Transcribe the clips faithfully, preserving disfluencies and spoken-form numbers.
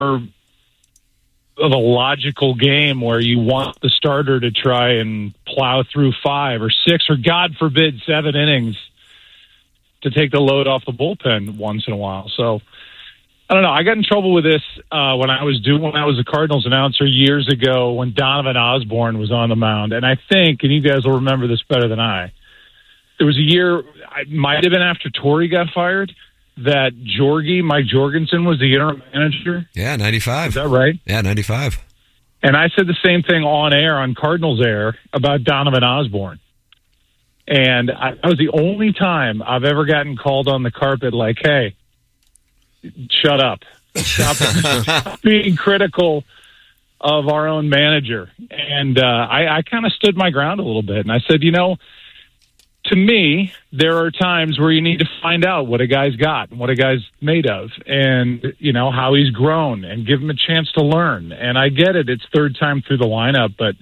of a logical game where you want the starter to try and plow through five or six or, God forbid, seven innings to take the load off the bullpen once in a while. So, I don't know. I got in trouble with this uh, when I was doing when I was a Cardinals announcer years ago when Donovan Osborne was on the mound. And I think, and you guys will remember this better than I, there was a year, it might have been after Torrey got fired, that Jorgie, Mike Jorgensen, was the interim manager. Yeah, ninety-five. Is that right? Yeah, ninety-five. And I said the same thing on air, on Cardinals air, about Donovan Osborne. And I, that was the only time I've ever gotten called on the carpet like, hey, shut up. Stop, stop being critical of our own manager. And uh, I, I kind of stood my ground a little bit. And I said, you know, to me, there are times where you need to find out what a guy's got and what a guy's made of and, you know, how he's grown and give him a chance to learn. And I get it. It's third time through the lineup. But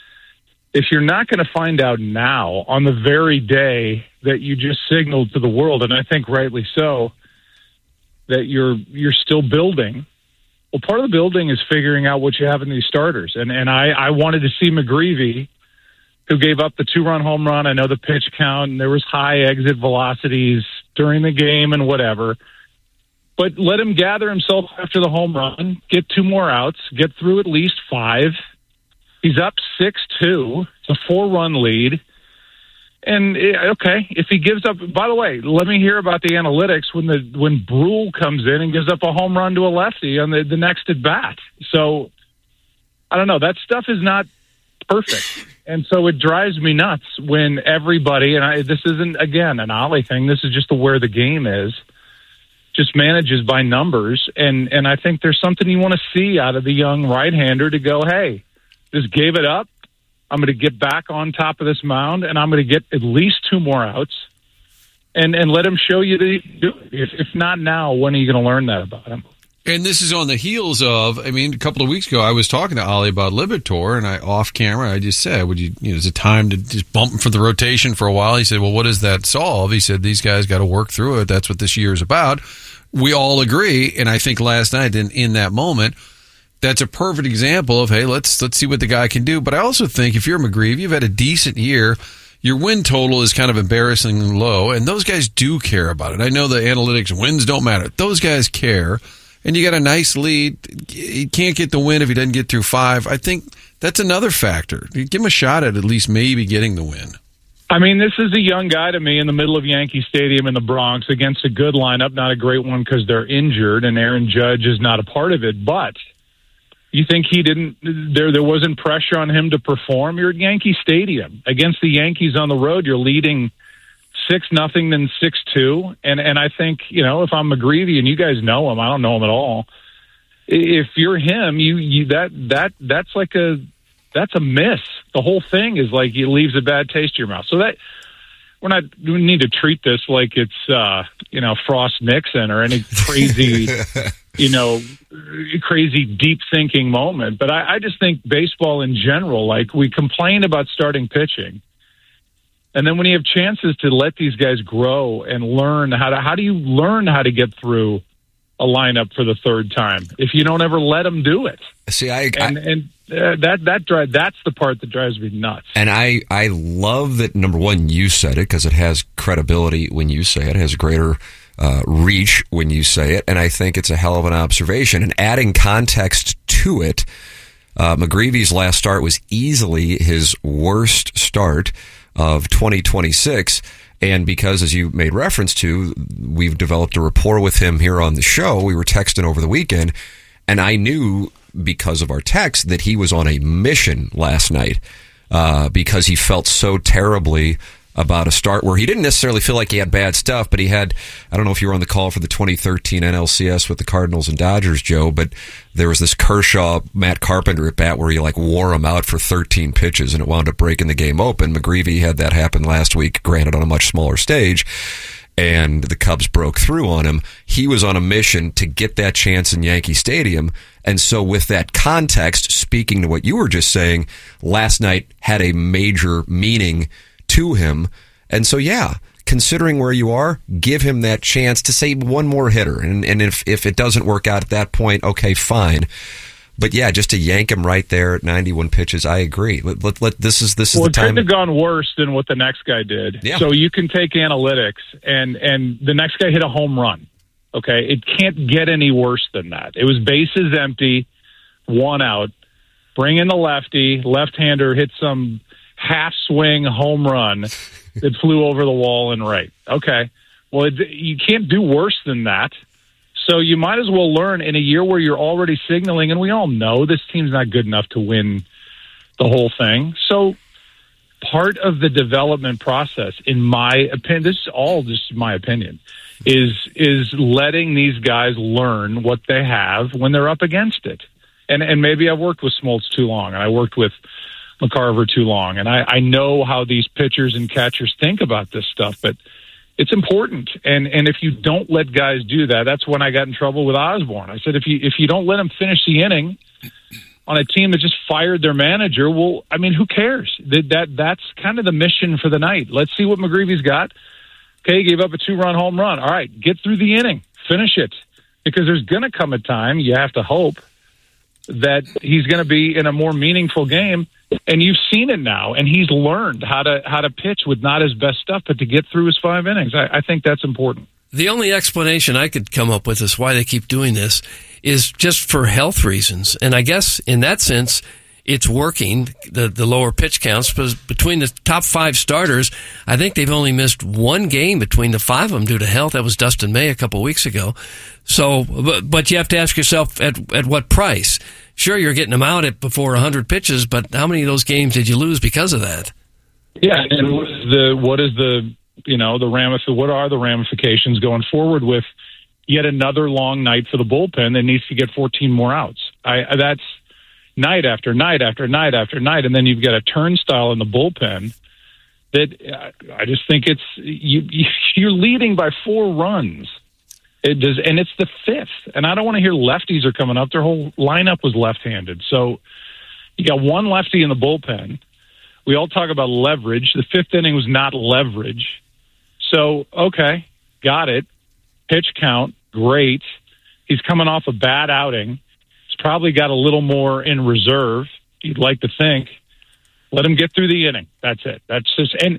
if you're not going to find out now on the very day that you just signaled to the world, and I think rightly so, that you're you're still building. Well, part of the building is figuring out what you have in these starters. And and I, I wanted to see McGreevy, who gave up the two-run home run. I know the pitch count, and there was high exit velocities during the game and whatever. But let him gather himself after the home run, get two more outs, get through at least five. He's up six two. It's a four-run lead. And okay, if he gives up, by the way, let me hear about the analytics when the when Brule comes in and gives up a home run to a lefty on the, the next at bat. So I don't know. That stuff is not perfect, and so it drives me nuts when everybody. And I, this isn't again an Ollie thing. This is just the where the game is. Just manages by numbers, and and I think there's something you want to see out of the young right-hander to go, hey, just gave it up. I'm going to get back on top of this mound, and I'm going to get at least two more outs, and and let him show you that he can do it. If, if not now, when are you going to learn that about him? And this is on the heels of, I mean, a couple of weeks ago, I was talking to Ollie about Liberatore, and I off camera, I just said, "Would you, you know, is it time to just bump him for the rotation for a while?" He said, "Well, what does that solve?" He said, "These guys got to work through it. That's what this year is about." We all agree, and I think last night in, in that moment, that's a perfect example of, hey, let's let's see what the guy can do. But I also think if you're McGreevy, you've had a decent year. Your win total is kind of embarrassingly low, and those guys do care about it. I know the analytics, wins don't matter. Those guys care, and you got a nice lead. He can't get the win if he doesn't get through five. I think that's another factor. Give him a shot at at least maybe getting the win. I mean, this is a young guy to me in the middle of Yankee Stadium in the Bronx against a good lineup, not a great one because they're injured, and Aaron Judge is not a part of it, but you think he didn't, there there wasn't pressure on him to perform? You're at Yankee Stadium. Against the Yankees on the road, you're leading six nothing, then six two. And and I think, you know, if I'm McGreevy, and you guys know him, I don't know him at all. If you're him, you, you that that that's like a that's a miss. The whole thing is like it leaves a bad taste in your mouth. So that we're not we need to treat this like it's uh, you know, Frost Nixon or any crazy you know, crazy deep thinking moment. But I, I just think baseball in general, like we complain about starting pitching. And then when you have chances to let these guys grow and learn how to, how do you learn how to get through a lineup for the third time if you don't ever let them do it? See, I, and, I and uh, that, that drive, that's the part that drives me nuts. And I, I love that, number one, you said it because it has credibility when you say it. It has greater Uh, reach when you say it, and I think it's a hell of an observation. And adding context to it, uh, McGreevy's last start was easily his worst start of twenty twenty-six, and because, as you made reference to, we've developed a rapport with him here on the show. We were texting over the weekend, and I knew because of our text that he was on a mission last night uh, because he felt so terribly about a start where he didn't necessarily feel like he had bad stuff, but he had, I don't know if you were on the call for the twenty thirteen N L C S with the Cardinals and Dodgers, Joe, but there was this Kershaw, Matt Carpenter at bat where he like wore him out for thirteen pitches and it wound up breaking the game open. McGreevy had that happen last week, granted on a much smaller stage, and the Cubs broke through on him. He was on a mission to get that chance in Yankee Stadium, and so with that context, speaking to what you were just saying, last night had a major meaning to him. And so, yeah, considering where you are, give him that chance to say one more hitter. And, and if, if it doesn't work out at that point, okay, fine. But yeah, just to yank him right there at ninety-one pitches, I agree. Let, let, let, this is this is well, the time. Well, it couldn't have gone worse than what the next guy did. Yeah. So you can take analytics, and, and the next guy hit a home run. Okay, it can't get any worse than that. It was bases empty, one out. Bring in the lefty, left-hander hit some half-swing home run that flew over the wall and right. Okay, well, it, you can't do worse than that. So you might as well learn in a year where you're already signaling, and we all know this team's not good enough to win the whole thing. So part of the development process, in my opinion, this is all just my opinion, is is letting these guys learn what they have when they're up against it. And and maybe I've worked with Smoltz too long, and I worked with McCarver too long, and I, I know how these pitchers and catchers think about this stuff, but it's important. And and if you don't let guys do that, that's when I got in trouble with Osborne. I said, if you if you don't let them finish the inning on a team that just fired their manager, well, I mean, who cares? That, that That's kind of the mission for the night. Let's see what McGreevy's got. Okay, he gave up a two-run home run. All right, get through the inning. Finish it. Because there's going to come a time, you have to hope, that he's going to be in a more meaningful game. And you've seen it now, and he's learned how to how to pitch with not his best stuff, but to get through his five innings. I, I think that's important. The only explanation I could come up with is why they keep doing this is just for health reasons. And I guess in that sense, it's working, the, the lower pitch counts, because between the top five starters, I think they've only missed one game between the five of them due to health. That was Dustin May a couple of weeks ago. So, but, but you have to ask yourself at, at what price? Sure, you're getting them out at before one hundred pitches, but how many of those games did you lose because of that? Yeah, and what is the, what is the you know, the ramif- what are the ramifications going forward with yet another long night for the bullpen that needs to get fourteen more outs? I, that's night after night after night after night, and then you've got a turnstile in the bullpen that uh, I just think it's you, you're leading by four runs. It does, and it's the fifth. And I don't want to hear lefties are coming up. Their whole lineup was left-handed, so you got one lefty in the bullpen. We all talk about leverage. The fifth inning was not leverage. So, okay, got it. Pitch count, great. He's coming off a bad outing. He's probably got a little more in reserve, you'd like to think. Let him get through the inning. That's it. That's just, and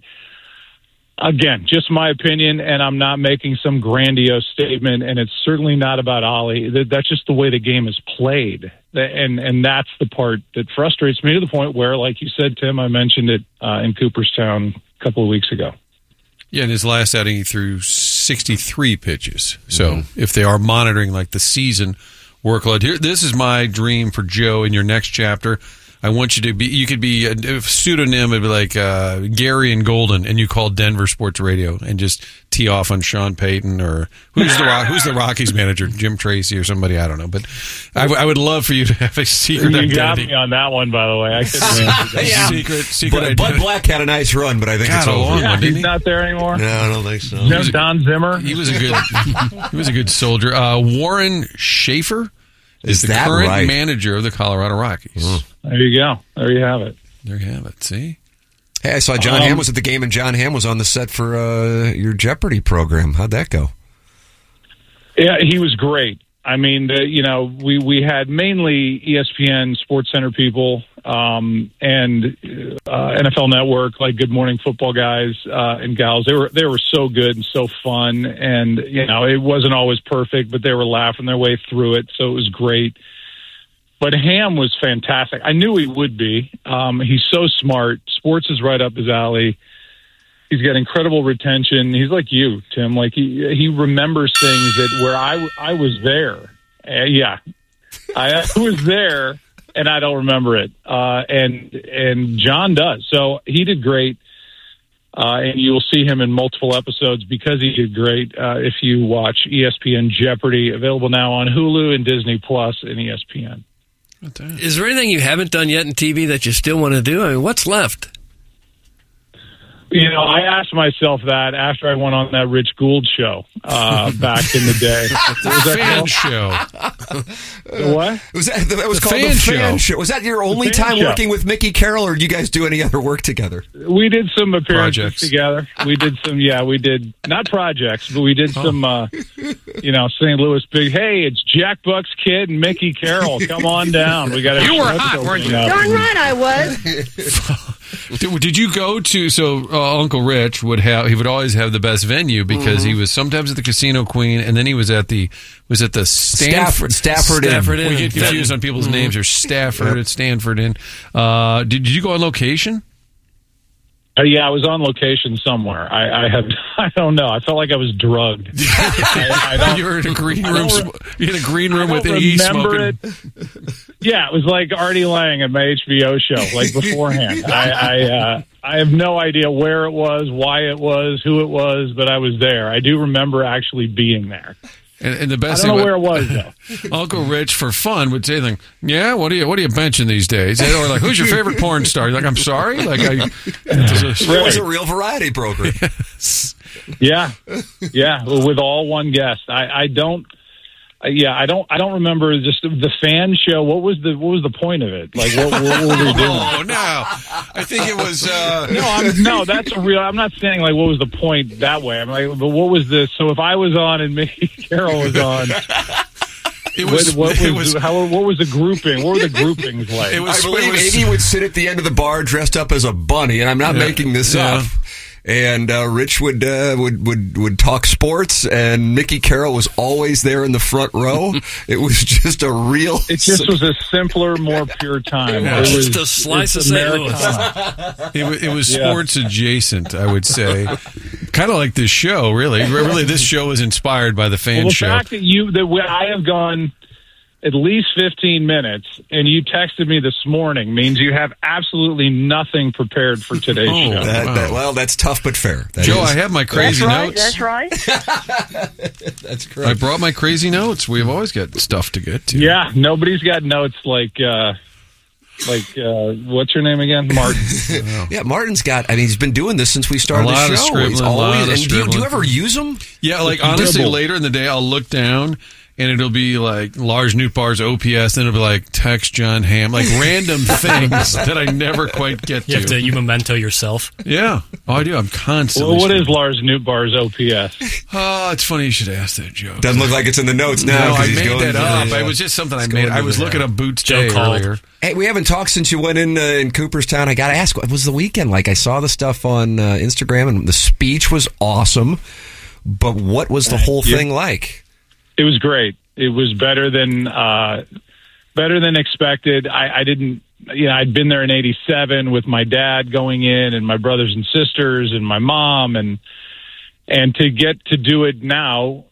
again, just my opinion, and I'm not making some grandiose statement, and it's certainly not about Ollie. That's just the way the game is played. And and that's the part that frustrates me to the point where, like you said, Tim, I mentioned it uh, in Cooperstown a couple of weeks ago. Yeah, in his last outing, he threw sixty-three pitches. So mm-hmm. if they are monitoring like the season workload, here, this is my dream for Joe in your next chapter. I want you to be, you could be a, a pseudonym, it'd be like uh, Gary and Golden, and you call Denver Sports Radio and just tee off on Sean Payton or who's the who's the Rockies manager, Jim Tracy or somebody, I don't know. But I, w- I would love for you to have a secret you identity. You got me on that one, by the way. I couldn't yeah. Secret, secret Bud, identity. Bud Black had a nice run, but I think God, it's over. yeah, yeah, didn't he's he? not there anymore. No, I don't think so. No, Don Zimmer. He was a good he was a good soldier. Uh, Warren Schaefer is, is the that current right? manager of the Colorado Rockies. Mm. There you go. There you have it. There you have it. See? Hey, I saw John um, Hamm was at the game, and John Hamm was on the set for uh, your Jeopardy program. How'd that go? Yeah, he was great. I mean, the, you know, we, we had mainly E S P N Sports Center people um, and uh, N F L Network, like Good Morning Football guys uh, and gals. They were they were so good and so fun, and you know, it wasn't always perfect, but they were laughing their way through it, so it was great. But Ham was fantastic. I knew he would be. Um, he's so smart. Sports is right up his alley. He's got incredible retention. He's like you, Tim. Like he he remembers things that where I, I was there. Uh, yeah, I was there, and I don't remember it. Uh, and and John does. So he did great. Uh, and you will see him in multiple episodes because he did great. Uh, if you watch E S P N Jeopardy, available now on Hulu and Disney Plus and E S P N. Is there anything you haven't done yet in T V that you still want to do? I mean, what's left? You know, I asked myself that after I went on that Rich Gould show uh, back in the day. Was that fan show? What? Was that, that was The called fan the fan show. show. Was that your only fan time show. working with Mickey Carroll, or did you guys do any other work together? We did some appearances Projects. together. We did some, yeah, we did, not projects, but we did some, uh, you know, Saint Louis big, hey, it's Jack Buck's kid and Mickey Carroll. Come on down. We got You were hot, weren't you? Darn right I was. Did, did you go to, so uh, Uncle Rich would have, he would always have the best venue because Mm-hmm. he was sometimes at the Casino Queen and then he was at the, was at the Stanford. Stafford, Stafford, Stafford Inn. Inn. We get confused on people's names. There's Stafford at Stanford Inn. Uh, did, did you go on location? Uh, yeah, I was on location somewhere. I, I have, I don't know. I felt like I was drugged. I, I don't, You were in a green I room. don't sm- You in a green room I with don't E remember smoking. it. Yeah, it was like Artie Lang at my H B O show, like beforehand. I I, uh, I have no idea where it was, why it was, who it was, but I was there. I do remember actually being there. And, and the I best don't know thing where it about- was though. Uncle Rich, for fun, would say, like, "Yeah, what are you, what are you benching these days?" Or like, "Who's your favorite porn star?" You're like, "I'm sorry." Like, I, It was a real variety program. Yeah, yeah, with all one guest. I, I don't. Uh, yeah, I don't. I don't remember just the fan show. What was the What was the point of it? Like, what, what were we doing? oh no, I think it was. Uh, No, I'm, no, that's a real. I'm not saying like what was the point that way. I'm like, but what was this? So if I was on and Mickey Carroll was on, It was. what, what it was, was. how? What was the grouping? What were the groupings like? It was. I believe it was- Iggy would sit at the end of the bar dressed up as a bunny, and I'm not Yeah. making this Yeah. up. And uh, Rich would, uh, would would would talk sports, and Mickey Carroll was always there in the front row. It was just a real. It just was a simpler, more pure time. Yeah. It was Just a slice it's of Saint Louis. Americana. It, wa- it was Yeah. sports adjacent, I would say. Kind of like this show, really. Really, this show was inspired by the fan Well, the show. fact that you that we- I have gone at least fifteen minutes, and you texted me this morning means you have absolutely nothing prepared for today's Oh, show. That, Wow. that- well, that's tough but fair. That Joe, is- I have my That's crazy right. notes. That's right. that's I correct. brought my crazy notes. We've always got stuff to get to. Yeah, nobody's got notes like uh, like uh, what's your name again, Martin? Yeah, Martin's got. I mean, he's been doing this since we started A lot the of show. scribbling, He's a lot always. of And do you, do you scribbling. ever use them? Yeah, like honestly, Dribble. later in the day, I'll look down and it'll be like Lars Newtbar's O P S, then it'll be like text John Hamm, like random things that I never quite get You have to to. you memento yourself. Yeah, oh, I do. I'm constantly. Well, what is scribbling. Lars Newtbar's O P S? Oh, it's funny you should ask that, Joe. Doesn't look like it's in the notes now. No, 'cause I he's made going that for up. the, uh, It was just something I he's made. going I to was the- looking up Boots Joe Day called. earlier. Hey, we haven't talked since you went in uh, in Cooperstown. I got to ask, what was the weekend like? I saw the stuff on uh, Instagram, and the speech was awesome. But what was the whole Yeah. thing like? It was great. It was better than uh, better than expected. I, I didn't, you know, I'd been there in eighty-seven with my dad going in, and my brothers and sisters, and my mom, and and to get to do it now,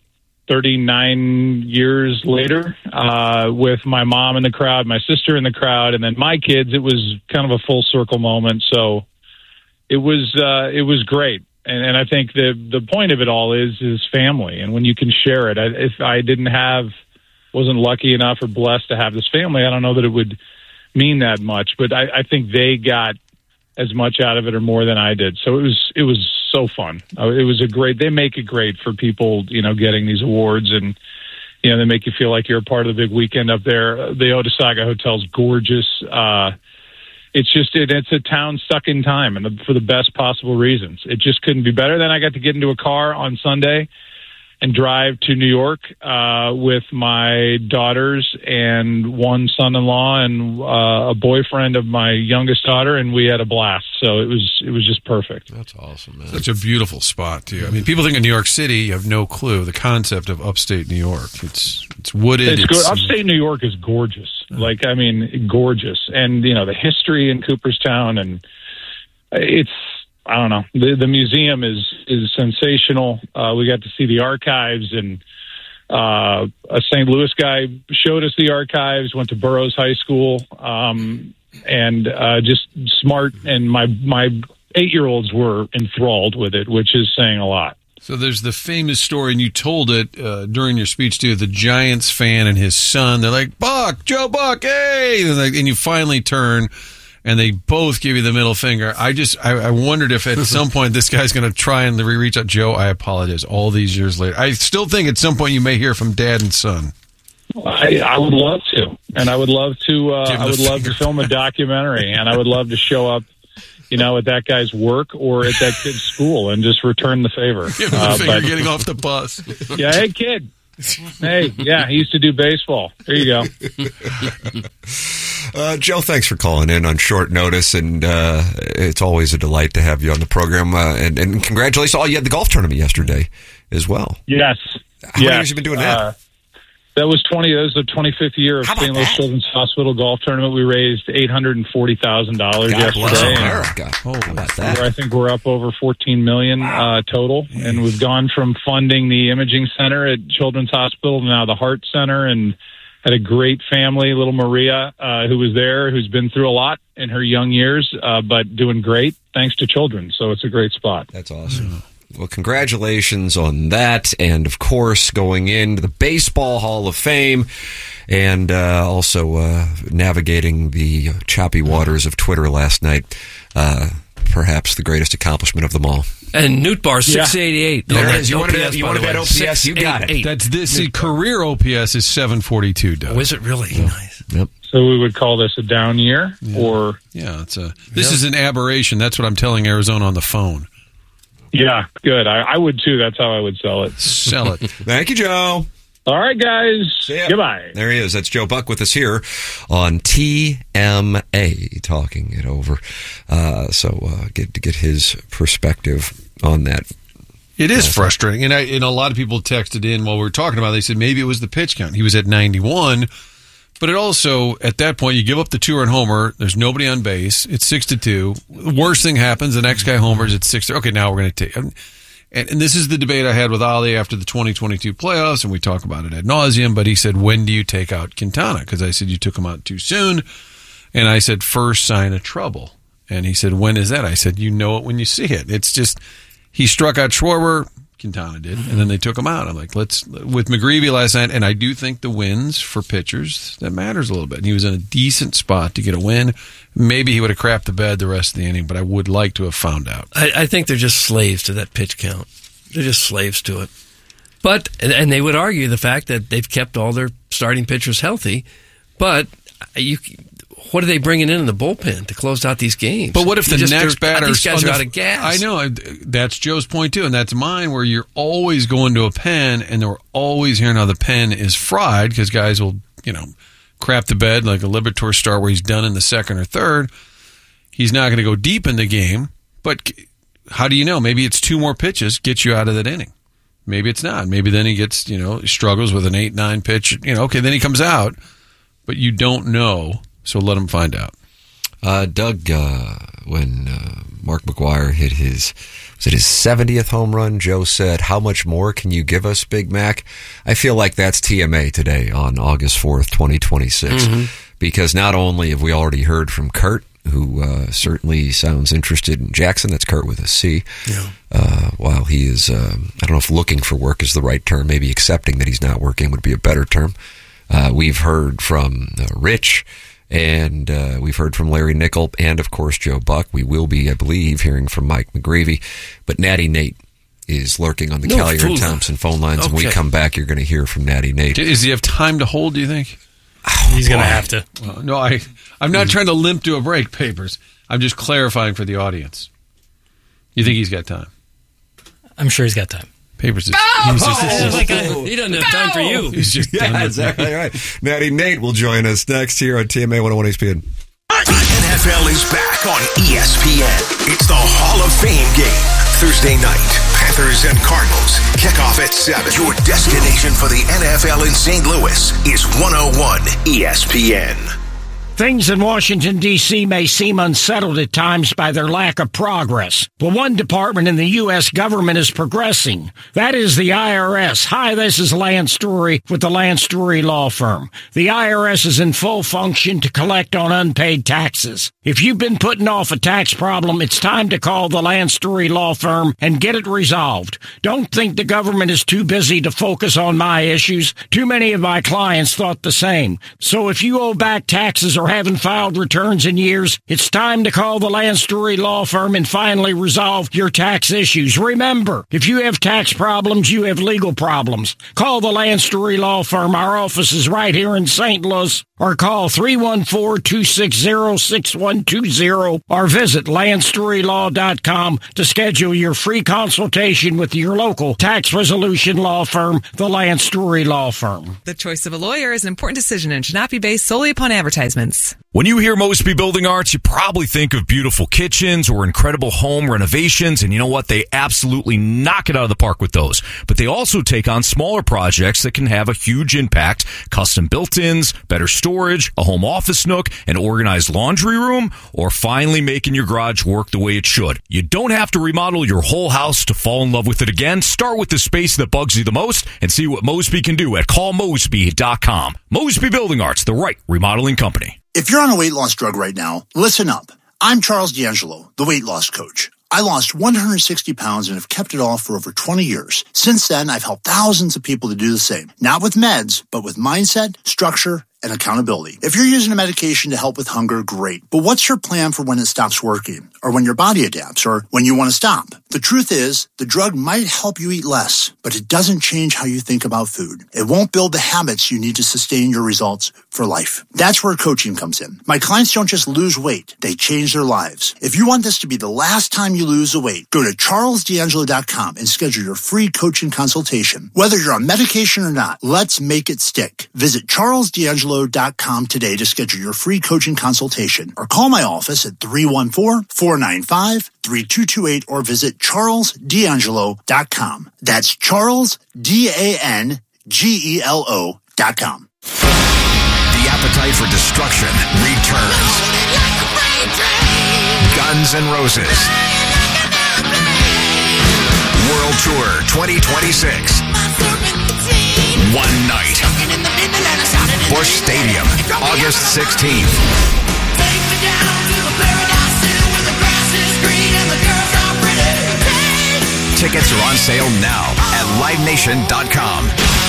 thirty-nine years later, uh, with my mom in the crowd, my sister in the crowd, and then my kids, it was kind of a full circle moment. So it was uh, it was great. And, and I think the the point of it all is is family, and when you can share it. I, if I didn't have, wasn't lucky enough or blessed to have this family, I don't know that it would mean that much. But I, I think they got as much out of it or more than I did. So it was it was so fun. Uh, It was a great. They make it great for people, you know, getting these awards, and you know they make you feel like you're a part of the big weekend up there. The Otissaga Hotel's gorgeous. Uh, It's just it, it's a town stuck in time, and the, for the best possible reasons. It just couldn't be better. Then I got to get into a car on Sunday and drive to New York uh, with my daughters and one son-in-law and uh, a boyfriend of my youngest daughter, and we had a blast. So it was it was just perfect. That's awesome, man. Such a beautiful spot, too. I mean, people think of New York City, you have no clue the concept of upstate New York. It's it's wooded. It's good. Upstate New York is gorgeous. Like, I mean, gorgeous. And, you know, the history in Cooperstown, and it's, I don't know, the, the museum is, is sensational. Uh, we got to see the archives, and uh, a Saint Louis guy showed us the archives, went to Burroughs High School, um, and uh, just smart. And my, my eight-year-olds were enthralled with it, which is saying a lot. So there's the famous story, and you told it uh, during your speech, too. The Giants fan and his son, they're like, Buck, Joe Buck, hey! And, like, and you finally turn, and they both give you the middle finger. I just, I, I wondered if at some point this guy's going to try and reach out. Joe, I apologize. All these years later, I still think at some point you may hear from dad and son. I, I would love to, and I would love to. Uh, I would the love to film a documentary, and I would love to show up, you know, at that guy's work or at that kid's school and just return the favor. Give him the Uh, finger but- getting off the bus. Yeah, hey kid. Hey, yeah, he used to do baseball. There you go. Uh, Joe, thanks for calling in on short notice, and uh, it's always a delight to have you on the program. Uh, and, and congratulations! Oh, you had the golf tournament yesterday as well. Yes. How many yes. years have you been doing that? Uh, that was twenty. That was the twenty-fifth year of How about Saint Louis that? Children's Hospital golf tournament. We raised eight hundred and forty thousand dollars God bless yesterday. and America. Holy How about we're- that? I think we're up over fourteen million uh, total, and we've gone from funding the imaging center at Children's Hospital to now the Heart Center, and had a great family, little Maria, uh, who was there, who's been through a lot in her young years, uh, but doing great thanks to children. So it's a great spot. That's awesome. Well, congratulations on that. And, of course, going into the Baseball Hall of Fame and uh, also uh, navigating the choppy waters of Twitter last night. Uh, perhaps the greatest accomplishment of them all. And Newt Bar, six eighty-eight. There Oh, it is. You O P wanted S, that- you by wanted the that way. O P S, you got it. six eighty-eight. That's this. See, career O P S is seven forty-two, Doug. Oh, is it really? Nice. Yep. So we would call this a down year, or Yeah, it's a. This is an aberration. That's what I'm telling Arizona on the phone. yeah, good. I, I would too. That's how I would sell it. Sell it. Thank you, Joe. All right, guys. See ya. Goodbye. There he is. That's Joe Buck with us here on T M A, talking it over. Uh, so uh, get to get his perspective on that. It is frustrating, and I and a lot of people texted in while we were talking about it. They said maybe it was the pitch count. He was at ninety-one, but it also at that point you give up the two-run homer. There's nobody on base. It's six to two. The worst thing happens. The next guy homers. It's six. To, okay, now we're going to take. And, and this is the debate I had with Ali after the twenty twenty-two playoffs, and we talk about it ad nauseum. But he said, "When do you take out Quintana?" Because I said you took him out too soon, and I said first sign of trouble. And he said, "When is that?" I said, "You know it when you see it." It's just. He struck out Schwarber, Quintana did, and then they took him out. I'm like, let's, with McGreevy last night, and I do think the wins for pitchers, that matters a little bit. And he was in a decent spot to get a win. Maybe he would have crapped the bed the rest of the inning, but I would like to have found out. I, I think they're just slaves to that pitch count. They're just slaves to it. But, and, and they would argue the fact that they've kept all their starting pitchers healthy, but you, what are they bringing in in the bullpen to close out these games? But what if You the just- next they're- batter? These guys are out of gas. I know. That's Joe's point, too, and that's mine, where you're always going to a pen, and we're always hearing how the pen is fried because guys will, you know, crap the bed like a Libertor start where he's done in the second or third. He's not going to go deep in the game, but how do you know? Maybe it's two more pitches get you out of that inning. Maybe it's not. Maybe then he gets, you know, struggles with an eight, nine pitch. You know, okay, then he comes out, but you don't know. So let him find out. Uh, Doug, uh, when uh, Mark McGwire hit his, was it his seventieth home run, Joe said, "How much more can you give us, Big Mac?" I feel like that's T M A today on August fourth, twenty twenty-six. Mm-hmm. Because not only have we already heard from Kurt, who uh, certainly sounds interested in Jackson. That's Kurt with a C. Yeah. Uh, while he is, um, I don't know if looking for work is the right term. Maybe accepting that he's not working would be a better term. Uh, we've heard from uh, Rich. And uh, we've heard from Larry Nickel and, of course, Joe Buck. We will be, I believe, hearing from Mike McGreevy. But Natty Nate is lurking on the No, Collier and fool. Thompson phone lines. Okay. When we come back, you're going to hear from Natty Nate. Does he have time to hold, do you think? He's going to have to. Well, no, I, I'm not trying to limp to a break, Papers. I'm just clarifying for the audience. You think he's got time? I'm sure he's got time. Papers is, he's just, It's like a- He doesn't have time for you. he's just done Yeah, with exactly right. Natty Nate will join us next here on T M A one oh one E S P N. The N F L is back on E S P N. It's the Hall of Fame game. Thursday night, Panthers and Cardinals. Kickoff at seven. Your destination for the N F L in Saint Louis is one oh one E S P N. Things in Washington, D C may seem unsettled at times by their lack of progress. But one department in the U S government is progressing. That is the I R S. Hi, this is Lance Story with the Lance Story Law Firm. The I R S is in full function to collect on unpaid taxes. If you've been putting off a tax problem, it's time to call the Lance Story Law Firm and get it resolved. Don't think the government is too busy to focus on my issues. Too many of my clients thought the same. So if you owe back taxes or haven't filed returns in years, it's time to call the Lance Drury Law Firm and finally resolve your tax issues. Remember, if you have tax problems, you have legal problems. Call the Lance Drury Law Firm. Our office is right here in Saint Louis. Or call three one four, two six zero, six one two zero or visit lance drury law dot com to schedule your free consultation with your local tax resolution law firm, the Lance Drury Law Firm. The choice of a lawyer is an important decision and should not be based solely upon advertisements. When you hear Mosby Building Arts, you probably think of beautiful kitchens or incredible home renovations, and you know what? They absolutely knock it out of the park with those. But they also take on smaller projects that can have a huge impact. Custom built-ins, better storage, a home office nook, an organized laundry room, or finally making your garage work the way it should. You don't have to remodel your whole house to fall in love with it again. Start with the space that bugs you the most and see what Mosby can do at call mosby dot com. Mosby Building Arts, the right remodeling company. If you're on a weight loss drug right now, listen up. I'm Charles D'Angelo, the weight loss coach. I lost one hundred sixty pounds and have kept it off for over twenty years. Since then, I've helped thousands of people to do the same. Not with meds, but with mindset, structure, and accountability. If you're using a medication to help with hunger, great. But what's your plan for when it stops working? Or when your body adapts? Or when you want to stop? The truth is, the drug might help you eat less, but it doesn't change how you think about food. It won't build the habits you need to sustain your results for life. That's where coaching comes in. My clients don't just lose weight, they change their lives. If you want this to be the last time you lose the weight, go to charles d'angelo dot com and schedule your free coaching consultation. Whether you're on medication or not, let's make it stick. Visit charles d'angelo dot com today to schedule your free coaching consultation or call my office at three one four, four nine five, three two two eight or visit charles d'angelo dot com. That's Charles, D A N G E L O dot com. The appetite for destruction returns. Guns N' Roses World Tour twenty twenty-six. One night. Busch Stadium, August sixteenth. Tickets are on sale now at live nation dot com.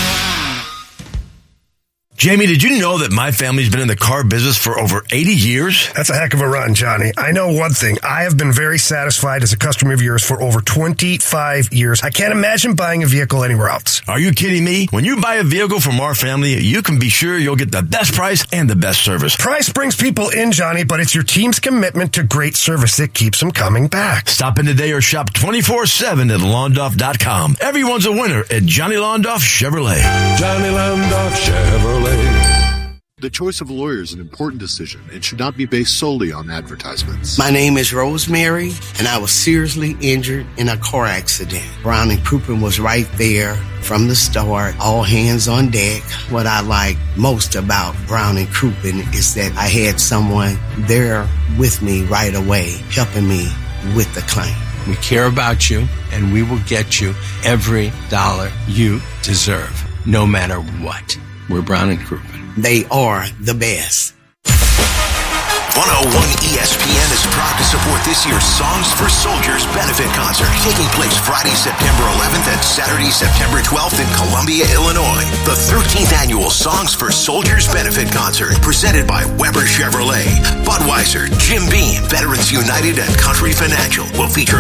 Jamie, did you know that my family's been in the car business for over eighty years? That's a heck of a run, Johnny. I know one thing. I have been very satisfied as a customer of yours for over twenty-five years. I can't imagine buying a vehicle anywhere else. Are you kidding me? When you buy a vehicle from our family, you can be sure you'll get the best price and the best service. Price brings people in, Johnny, but it's your team's commitment to great service that keeps them coming back. Stop in today or shop twenty-four seven at Londoff dot com. Everyone's a winner at Johnny Londoff Chevrolet. Johnny Londoff Chevrolet. The choice of a lawyer is an important decision and should not be based solely on advertisements. My name is Rosemary, and I was seriously injured in a car accident. Brown and Crouppen was right there from the start, all hands on deck. What I like most about Brown and Crouppen is that I had someone there with me right away, helping me with the claim. We care about you, and we will get you every dollar you deserve, no matter what. We're Brown and Crouppen. They are the best. one oh one E S P N is proud to support this year's Songs for Soldiers benefit concert, taking place Friday, September eleventh and Saturday, September twelfth in Columbia, Illinois. The thirteenth annual Songs for Soldiers benefit concert, presented by Weber Chevrolet, Budweiser, Jim Beam, Veterans United, and Country Financial, will feature